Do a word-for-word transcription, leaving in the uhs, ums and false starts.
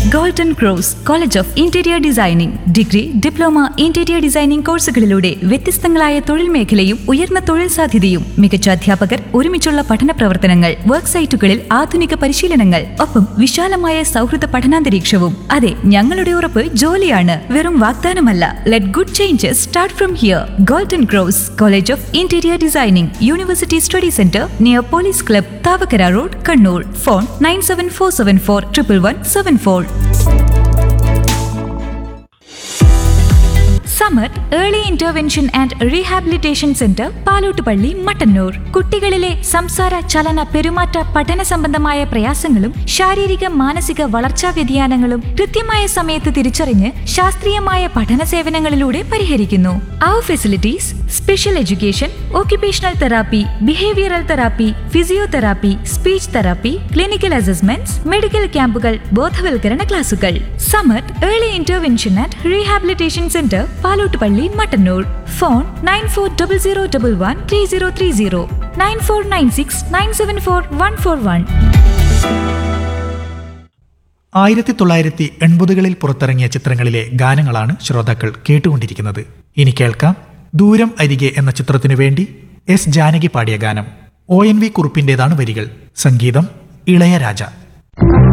Golden cross college of interior designing degree, diploma, interior designing കോഴ്സുകളിലൂടെ വ്യത്യസ്തങ്ങളായ തൊഴിൽ മേഖലയും ഉയർന്ന തൊഴിൽ സാധ്യതയും മികച്ച അധ്യാപകർ, ഒരുമിച്ചുള്ള പഠന പ്രവർത്തനങ്ങൾ, വർക്ക് സൈറ്റുകളിൽ ആധുനിക പരിശീലനങ്ങൾ, ഒപ്പം വിശാലമായ സൗഹൃദ പഠനാന്തരീക്ഷവും. അതെ, ഞങ്ങളുടെ ഉറപ്പ് ജോലിയാണ്, വെറും വാഗ്ദാനമല്ല. Let good changes start from here. Golden cross college of interior designing, university study centre near police club, Thavakkara road, Kannur. Phone nine seven four seven four triple one seven four. Samar early intervention and rehabilitation centre, Palottupalli, Mattannur. കുട്ടികളിലെ സംസാര, ചലന, പെരുമാറ്റ, പഠന സംബന്ധമായ പ്രയാസങ്ങളും ശാരീരിക മാനസിക വളർച്ചാ വ്യതിയാനങ്ങളും കൃത്യമായ സമയത്ത് തിരിച്ചറിഞ്ഞ് ശാസ്ത്രീയമായ പഠന സേവനങ്ങളിലൂടെ പരിഹരിക്കുന്നു. അവർ facilities: special education, occupational therapy, behavioural therapy, physiotherapy, speech therapy, clinical assessments, medical ക്യാമ്പുകൾ, ബോധവൽക്കരണ ക്ലാസുകൾ. Samar early intervention and rehabilitation centre, Palottupalli, Mattannur. Phone nine four double zero double one three zero three zero, nine four nine six nine seven four one four one. ആയിരത്തി തൊള്ളായിരത്തി എൺപതുകളിൽ പുറത്തിറങ്ങിയ ചിത്രങ്ങളിലെ ഗാനങ്ങളാണ് ശ്രോതാക്കൾ കേട്ടുകൊണ്ടിരിക്കുന്നത്. ഇനി കേൾക്കാം ദൂരം അരികെ എന്ന ചിത്രത്തിനു വേണ്ടി എസ് ജാനകി പാടിയ ഗാനം. ഒ എൻ വി കുറുപ്പിന്റേതാണ് വരികൾ, സംഗീതം ഇളയരാജ.